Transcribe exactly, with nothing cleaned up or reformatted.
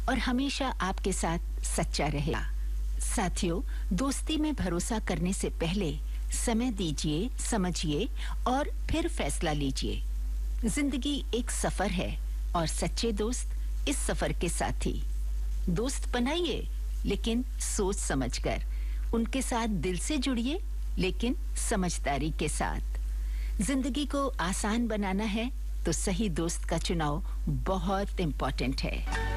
और हमेशा आपके साथ सच्चा रहेगा। साथियों, दोस्ती में भरोसा करने से पहले समय दीजिए, समझिए और फिर फैसला लीजिए। जिंदगी एक सफर है और सच्चे दोस्त इस सफर के साथी। दोस्त बनाइए, लेकिन सोच समझकर। उनके साथ दिल से जुड़िए, लेकिन समझदारी के साथ। जिंदगी को आसान बनाना है तो सही दोस्त का चुनाव बहुत इम्पोर्टेंट है।